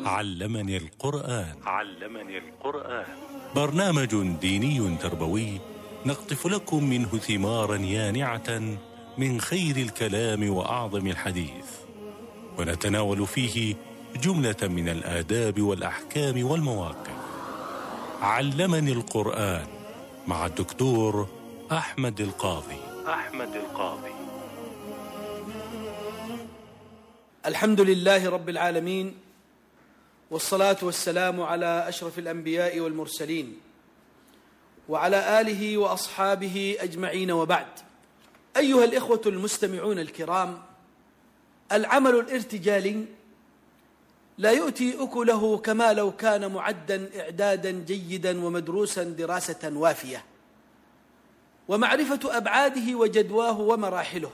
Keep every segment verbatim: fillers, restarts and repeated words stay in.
علمني القرآن. علمني القرآن برنامج ديني تربوي نقطف لكم منه ثمارا يانعة من خير الكلام وأعظم الحديث، ونتناول فيه جملة من الآداب والأحكام والمواقف. علمني القرآن مع الدكتور أحمد القاضي. أحمد القاضي. الحمد لله رب العالمين، والصلاة والسلام على أشرف الأنبياء والمرسلين وعلى آله وأصحابه أجمعين، وبعد. أيها الإخوة المستمعون الكرام، العمل الارتجالي لا يؤتي أكله كما لو كان معدا إعدادا جيدا ومدروسا دراسة وافية، ومعرفة أبعاده وجدواه ومراحله.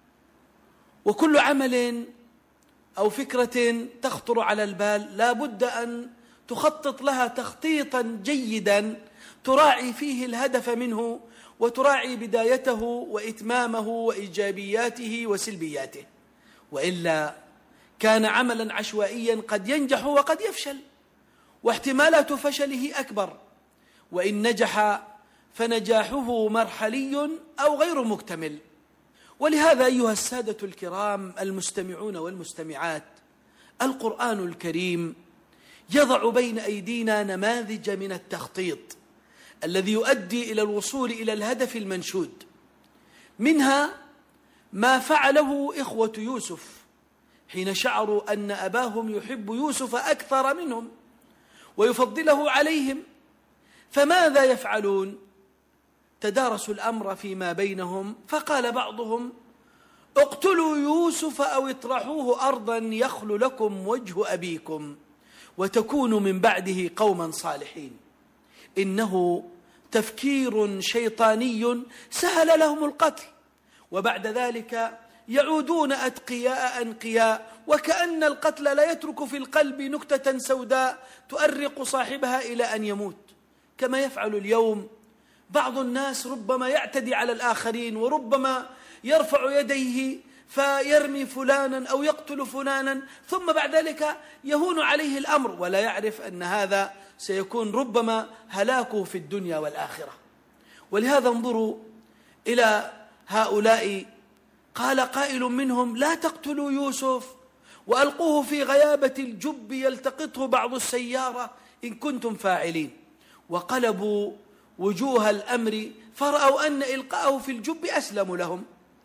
وكل عمل أو فكرة تخطر على البال لا بد أن تخطط لها تخطيطا جيدا تراعي فيه الهدف منه، وتراعي بدايته وإتمامه وإيجابياته وسلبياته، وإلا كان عملا عشوائيا قد ينجح وقد يفشل، واحتمالات فشله أكبر، وإن نجح فنجاحه مرحلي أو غير مكتمل. ولهذا أيها السادة الكرام المستمعون والمستمعات، القرآن الكريم يضع بين أيدينا نماذج من التخطيط الذي يؤدي إلى الوصول إلى الهدف المنشود. منها ما فعله إخوة يوسف حين شعروا أن أباهم يحب يوسف أكثر منهم ويفضله عليهم، فماذا يفعلون؟ تدارسوا الأمر فيما بينهم، فقال بعضهم: اقتلوا يوسف أو اطرحوه أرضا يخل لكم وجه أبيكم وتكونوا من بعده قوما صالحين. إنه تفكير شيطاني سهل لهم القتل، وبعد ذلك يعودون أتقياء أنقياء، وكأن القتل لا يترك في القلب نكتة سوداء تؤرق صاحبها إلى أن يموت، كما يفعل اليوم بعض الناس. ربما يعتدي على الآخرين، وربما يرفع يديه فيرمي فلانا أو يقتل فلانا، ثم بعد ذلك يهون عليه الأمر ولا يعرف أن هذا سيكون ربما هلاكه في الدنيا والآخرة. ولهذا انظروا إلى هؤلاء، قال قائل منهم: لا تقتلوا يوسف وألقوه في غيابة الجب يلتقطه بعض السيارة إن كنتم فاعلين. وقلبوا وجوه الأمر فرأوا أن إلقاءه في الجب أسلم لهم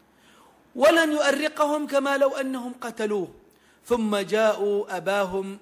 ولن يؤرقهم كما لو أنهم قتلوه. ثم جاءوا أباهم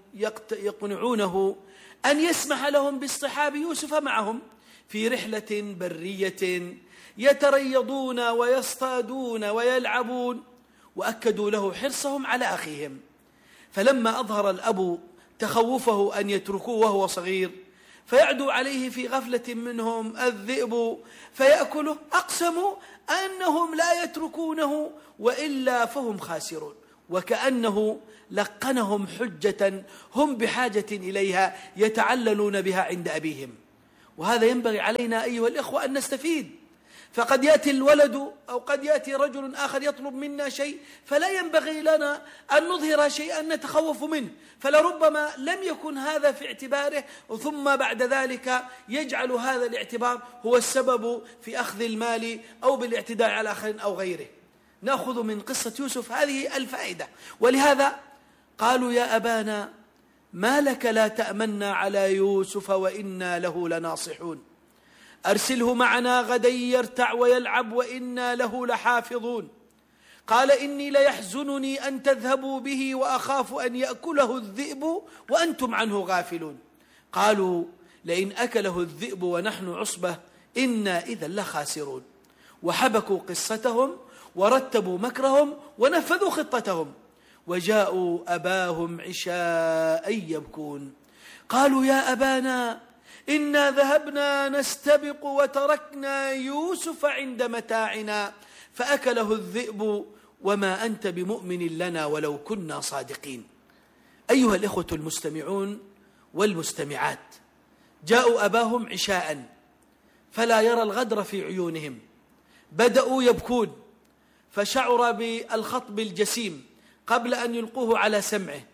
يقنعونه أن يسمح لهم باصطحاب يوسف معهم في رحلة برية يتريضون ويصطادون ويلعبون، وأكدوا له حرصهم على أخيهم. فلما أظهر الأب تخوفه أن يتركوه وهو صغير فيعدو عليه في غفلة منهم الذئب فيأكله، أقسموا أنهم لا يتركونه وإلا فهم خاسرون، وكأنه لقنهم حجة هم بحاجة إليها يتعللون بها عند أبيهم. وهذا ينبغي علينا أيها الإخوة أن نستفيد. فقد يأتي الولد أو قد يأتي رجل آخر يطلب منا شيء، فلا ينبغي لنا أن نظهر شيئا نتخوف منه، فلربما لم يكن هذا في اعتباره، ثم بعد ذلك يجعل هذا الاعتبار هو السبب في أخذ المال أو بالاعتداء على آخر أو غيره. نأخذ من قصة يوسف هذه الفائدة. ولهذا قالوا: يا أبانا ما لك لا تأمنا على يوسف وإنا له لناصحون، أرسله معنا غدا يرتع ويلعب وإنا له لحافظون. قال: إني ليحزنني أن تذهبوا به وأخاف أن يأكله الذئب وأنتم عنه غافلون. قالوا: لئن أكله الذئب ونحن عصبة إنا إذا لخاسرون. وحبكوا قصتهم ورتبوا مكرهم ونفذوا خطتهم، وجاءوا أباهم عشاء يبكون. قالوا: يا أبانا إنا ذهبنا نستبق وتركنا يوسف عند متاعنا فأكله الذئب وما أنت بمؤمن لنا ولو كنا صادقين. أيها الإخوة المستمعون والمستمعات، جاءوا أباهم عشاء فلا يرى الغدر في عيونهم، بدأوا يبكون، فشعر بالخطب الجسيم قبل أن يلقوه على سمعه،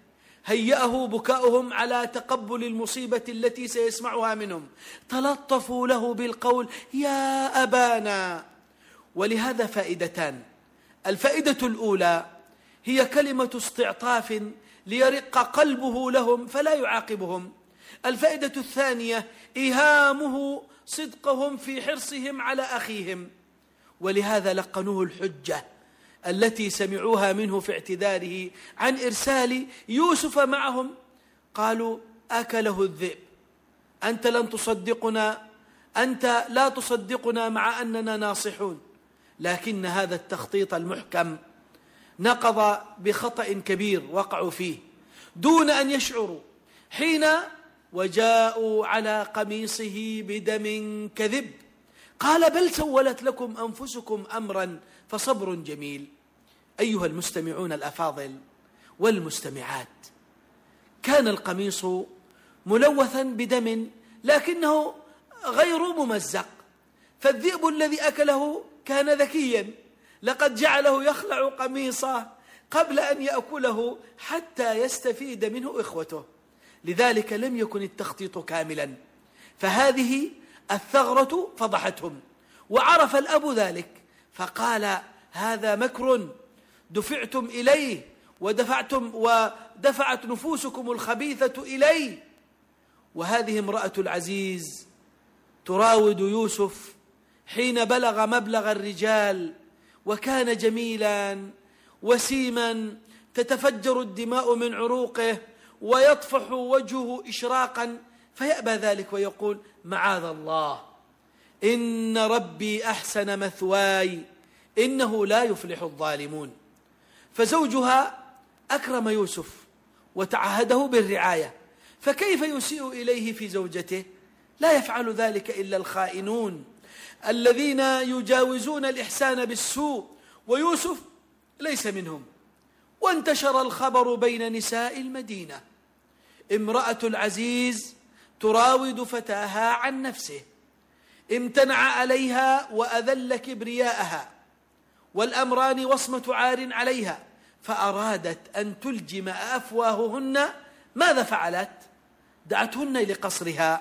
هيأه بكاؤهم على تقبل المصيبة التي سيسمعها منهم، تلطفوا له بالقول يا أبانا. ولهذا فائدتان: الفائدة الأولى هي كلمة استعطاف ليرق قلبه لهم فلا يعاقبهم. الفائدة الثانية إيهامه صدقهم في حرصهم على أخيهم، ولهذا لقنوه الحجة التي سمعوها منه في اعتذاره عن إرسال يوسف معهم. قالوا أكله الذئب، أنت لن تصدقنا، أنت لا تصدقنا مع أننا ناصحون. لكن هذا التخطيط المحكم نقض بخطأ كبير وقعوا فيه دون أن يشعروا، حين وجاءوا على قميصه بدم كذب قال بل سولت لكم أنفسكم أمرا فصبر جميل. أيها المستمعون الأفاضل والمستمعات، كان القميص ملوثا بدم لكنه غير ممزق، فالذئب الذي أكله كان ذكيا، لقد جعله يخلع قميصه قبل أن يأكله حتى يستفيد منه إخوته. لذلك لم يكن التخطيط كاملا، فهذه الثغرة فضحتهم، وعرف الأب ذلك فقال هذا مكر دفعتم إليه ودفعتم ودفعت نفوسكم الخبيثة إليه. وهذه امرأة العزيز تراود يوسف حين بلغ مبلغ الرجال، وكان جميلا وسيما تتفجر الدماء من عروقه ويطفح وجهه إشراقا، فيأبى ذلك ويقول معاذ الله، إن ربي أحسن مثواي إنه لا يفلح الظالمون. فزوجها أكرم يوسف وتعهده بالرعاية، فكيف يسيء إليه في زوجته؟ لا يفعل ذلك إلا الخائنون الذين يجاوزون الإحسان بالسوء، ويوسف ليس منهم. وانتشر الخبر بين نساء المدينة، امرأة العزيز تراود فتاها عن نفسه، امتنع عليها وأذل كبرياءها، والأمران وصمة عار عليها، فأرادت أن تلجم أفواههن. ماذا فعلت؟ دعتهن لقصرها،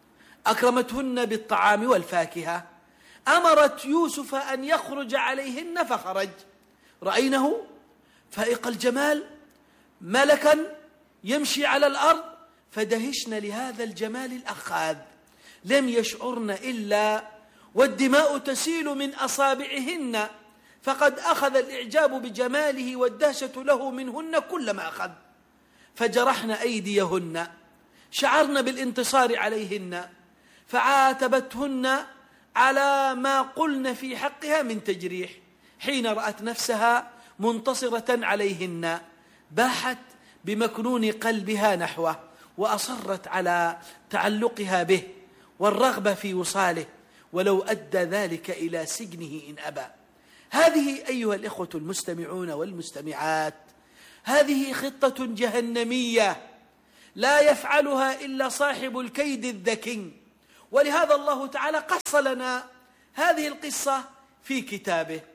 أكرمتهن بالطعام والفاكهة، أمرت يوسف أن يخرج عليهن فخرج. رأينه فائق الجمال، ملكا يمشي على الأرض، فدهشن لهذا الجمال الأخاذ، لم يشعرن إلا والدماء تسيل من أصابعهن، فقد أخذ الإعجاب بجماله والدهشة له منهن كل ما أخذ، فجرحن أيديهن، شعرن بالانتصار عليهن، فعاتبتهن على ما قلن في حقها من تجريح. حين رأت نفسها منتصرة عليهن باحت بمكنون قلبها نحوه، وأصرت على تعلقها به والرغبة في وصاله، ولو أدى ذلك إلى سجنه إن أبى. هذه أيها الإخوة المستمعون والمستمعات، هذه خطة جهنمية لا يفعلها إلا صاحب الكيد الذكي، ولهذا الله تعالى قص لنا هذه القصة في كتابه.